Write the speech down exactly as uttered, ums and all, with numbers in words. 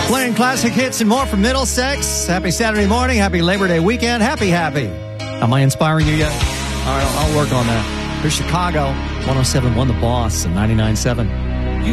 Playing classic hits and more from Middlesex. Happy Saturday morning. Happy Labor Day weekend. Happy, happy. Am I inspiring you yet? All right, I'll, I'll work on that. Here's Chicago. one oh seven point one The Boss and ninety-nine point seven.